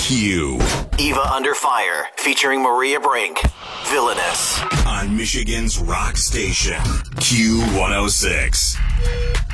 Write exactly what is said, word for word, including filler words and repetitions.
Q. Eva Under Fire, featuring Maria Brink. Villainous. On Michigan's rock station, Q one oh six.